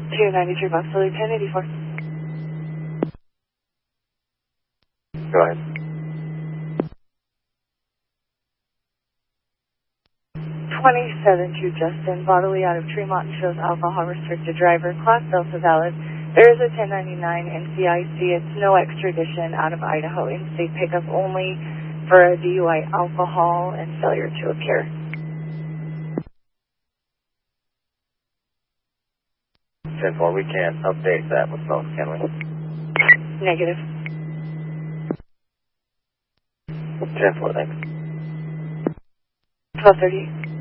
293 Box Salute 1084. Go ahead. 27 to Justin, bodily out of Tremont and shows alcohol restricted driver, Class Delta valid. There is a 1099 NCIC. It's no extradition out of Idaho. In-state pickup only for a DUI, alcohol, and failure to appear. 10-4, we can't update that with both, can we? Negative. 10-4, thanks. 12:30.